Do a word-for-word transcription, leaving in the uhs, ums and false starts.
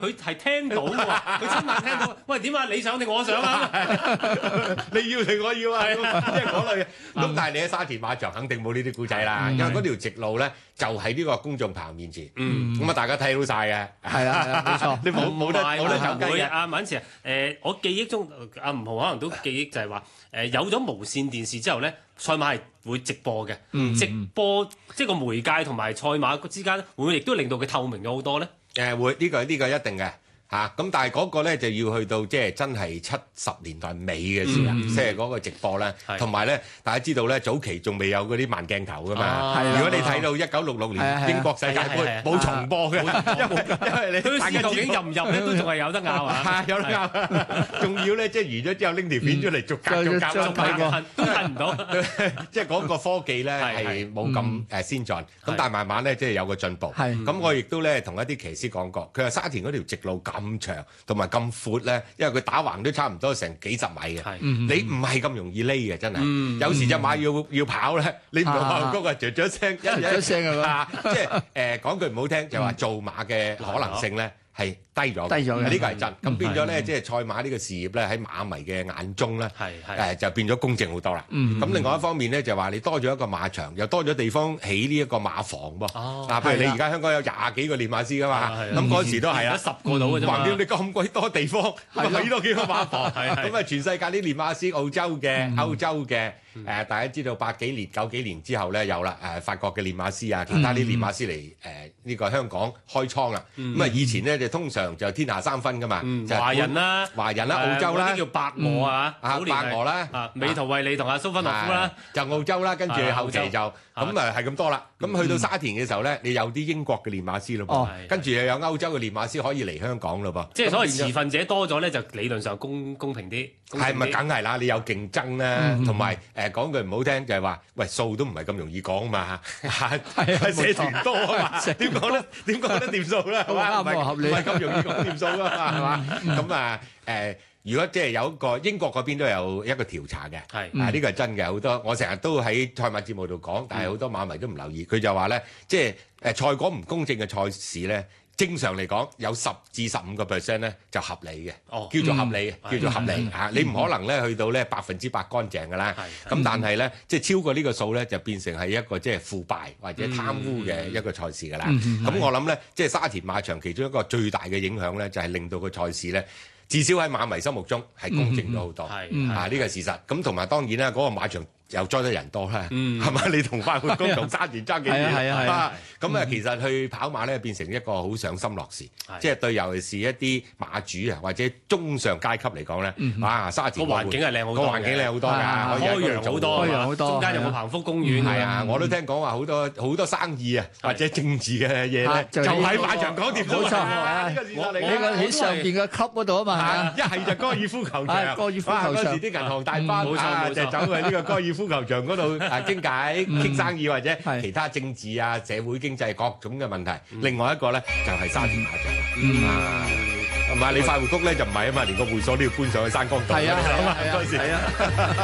佢係聽到喎，佢親眼聽到。喂，點啊？你想定我想啊？ 你要定我要啊？即係嗰類。咁但係你喺沙田馬場肯定冇呢啲故仔啦，因為嗰條直路咧就喺呢個公眾棚面前。嗯。咁啊，大家睇到晒嘅。 係啊係啊，冇錯。 你冇冇得冇得走雞嘅。 阿敏慈誒，我記憶中阿吳浩可能都記憶就係話誒，有咗無線電視之後咧，賽馬係會直播嘅。嗯。直播即係個媒介同埋賽馬之間，會唔會亦都令到佢透明咗好多咧？ 誒會呢個呢個一定嘅嚇，咁但係嗰個咧就要去到即係真係七十年代尾嘅時候，即係嗰個直播咧，同埋咧大家知道咧早期仲未有嗰啲慢鏡頭噶嘛。如果你睇到一九六六年英國世界盃冇重播嘅，因為因為你大家究竟入唔入咧都仲係有得拗啊！ 係有得拗，仲要咧即係完咗之後拎條片出嚟逐格逐格咁睇， 都睇唔到。 即係嗰個科技咧係冇咁誒先進，咁但係慢慢咧即係有個進步。咁我亦都咧同一啲騎師講過，佢話沙田嗰條直路咁咁長同埋咁闊咧，因為佢打橫都差唔多成幾十米嘅，你唔係咁容易匿嘅，真係。有時隻馬要要跑咧，你唔同馬嗰個嚼嚼聲，一一聲啊，即係誒講句唔好聽，就話做馬嘅可能性咧係低咗，低咗嘅，呢個係真。咁變咗咧，即係賽馬呢個事業咧喺馬迷嘅眼中咧，誒就變咗公正好多啦。咁另外一方面咧，就話你多咗一個馬場，又多咗地方起呢一個馬房噃。嗱，譬如你而家香港有廿幾個練馬師噶嘛，咁嗰時都係啊， 十個到嘅啫嘛。 橫掂你咁鬼多地方，起多幾個馬房。咁啊，全世界啲練馬師，澳洲嘅、歐洲嘅，誒大家知道八幾年、九幾年之後咧有啦，誒法國嘅練馬師啊，其他啲練馬師嚟誒呢個香港開倉啦。咁啊，以前咧就通常就天下三分噶嘛，就華人啦、 華人啦、澳洲啦， 啲叫白鵝啊， 啊白鵝啦， 啊美圖惠利同阿蘇芬諾夫啦， 就澳洲啦，跟住後期就咁啊係咁多啦。咁去到沙田嘅時候咧，你有啲英國嘅練馬師咯噃，跟住又有歐洲嘅練馬師可以嚟香港咯噃。 即係所謂持份者多咗咧，就理論上公公平啲。 係咪梗係啦？你有競爭啦，同埋誒講句唔好聽就係話，喂數都唔係咁容易講嘛，係社團多啊嘛，點講咧？點講得掂數咧？係嘛？唔係唔係咁容易講掂數㗎嘛？係嘛？咁啊誒，如果即係有一個英國嗰邊都有一個調查嘅，係啊呢個係真嘅，好多我成日都喺賽馬節目度講，但係好多馬迷都唔留意。佢就話咧，即係誒賽果唔公正嘅賽事咧。正常嚟講，有十至十五個 percent 咧就合理嘅，哦、叫做合理，嗯、叫做合理嚇。嗯、你唔可能咧去到咧百分之百乾淨㗎啦。咁、嗯、但係咧，即係超過呢個數咧，就變成係一個即係腐敗或者貪污嘅一個賽事㗎啦。咁、嗯嗯、我諗咧，即係沙田馬場其中一個最大嘅影響咧，就係令到個賽事咧，至少喺馬迷心目中係公正咗好多。係、嗯、啊，呢個事實。咁同埋當然啦，嗰、那個馬場又裝得人多啦，係嘛、嗯？你同快活谷同沙田爭幾遠？係啊係啊，咁啊，其實去跑馬咧變成一個好賞心樂事，即係對尤其是一啲馬主啊或者中上階級嚟講咧，哇！沙田個環境係靚好多， 個環境靚好多㗎， 開揚好多，開揚好多，中間有冇彭福公園？ 係啊，我都聽講話好多好多生意啊或者政治嘅嘢咧，就喺馬場講掂冇錯。呢個事實嚟嘅， 我喺上邊嘅級嗰度啊嘛， 一係就高爾夫球場， 高爾夫球場嗰時啲銀行大班啊就走去呢個高爾夫球場嗰度啊傾偈傾生意或者其他政治啊社會經濟各種嘅問題。另外一個咧就係沙田馬場啊，係嘛？你快活谷咧就唔係啊嘛，連個會所都要搬上去山崗度。係啊，係啊，係啊。